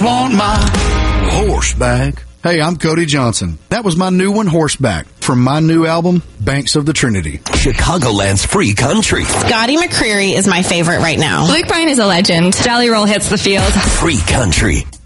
Want my horseback. Hey, I'm Cody Johnson. That was my new one, Horseback, from my new album, Banks of the Trinity. Chicagoland's free country. Scotty McCreery is my favorite right now. Luke Bryan is a legend. Jelly Roll hits the field. Free country.